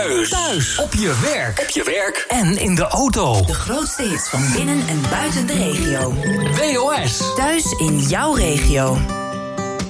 Thuis. Thuis. Op je werk. Op je werk. En in de auto. De grootste hits van binnen en buiten de regio. WOS. Thuis in jouw regio.